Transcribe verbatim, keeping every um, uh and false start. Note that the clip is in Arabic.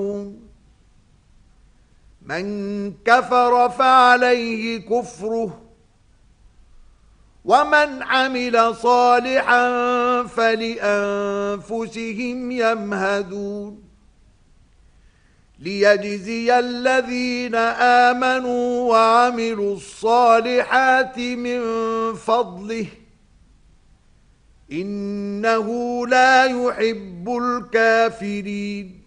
من كفر فعليه كفره ومن عمل صالحا فلأنفسهم يمهدون ليجزي الذين آمنوا وعملوا الصالحات من فضله إنه لا يحب الكافرين